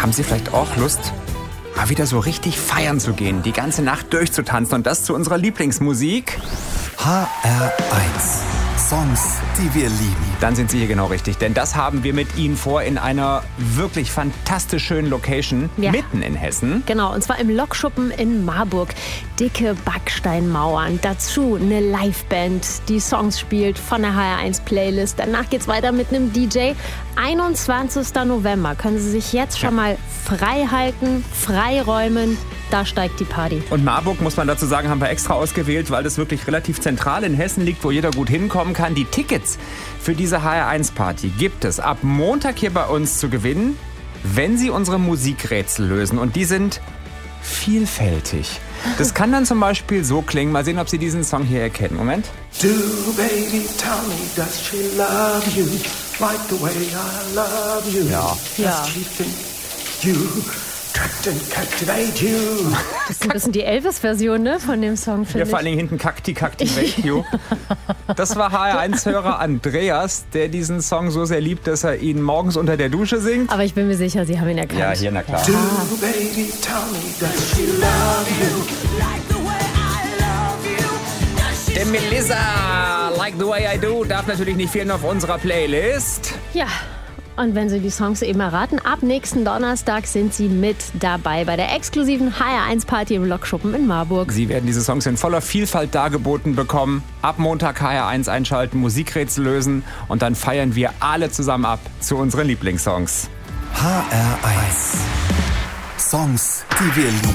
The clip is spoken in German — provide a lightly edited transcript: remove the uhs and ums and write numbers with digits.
Haben Sie vielleicht auch Lust, mal wieder so richtig feiern zu gehen, die ganze Nacht durchzutanzen und das zu unserer Lieblingsmusik? HR1. Songs, die wir lieben. Dann sind Sie hier genau richtig, denn das haben wir mit Ihnen vor in einer wirklich fantastisch schönen Location mitten in Hessen. Genau, und zwar im Lokschuppen in Marburg. Dicke Backsteinmauern, dazu eine Liveband, die Songs spielt von der HR1-Playlist. Danach geht's weiter mit einem DJ. 21. November können Sie sich jetzt schon mal frei halten, freiräumen. Da steigt die Party. Und Marburg, muss man dazu sagen, haben wir extra ausgewählt, weil das wirklich relativ zentral in Hessen liegt, wo jeder gut hinkommen kann. Die Tickets für diese HR1-Party gibt es ab Montag hier bei uns zu gewinnen, wenn Sie unsere Musikrätsel lösen. Und die sind vielfältig. Das kann dann zum Beispiel so klingen. Mal sehen, ob Sie diesen Song hier erkennen. Moment. Do baby tell me does she love you like the way I love you? Ja. Does she think you trapped and captivate you? Das ist ein bisschen die Elvis-Version, ne, von dem Song, finde Ja, ich. vor allen Dingen hinten Captivate You. Das war HR1-Hörer Andreas, der diesen Song so sehr liebt, dass er ihn morgens unter der Dusche singt. Aber ich bin mir sicher, Sie haben ihn erkannt. Ja, hier, na klar. Do baby tell me does she love you like the way I love you? Der Melissa, Like the Way I Do, darf natürlich nicht fehlen auf unserer Playlist. Ja, und wenn Sie die Songs eben erraten, ab nächsten Donnerstag sind Sie mit dabei bei der exklusiven HR1-Party im Lokschuppen in Marburg. Sie werden diese Songs in voller Vielfalt dargeboten bekommen. Ab Montag HR1 einschalten, Musikrätsel lösen und dann feiern wir alle zusammen ab zu unseren Lieblingssongs. HR1. Songs, die wir lieben.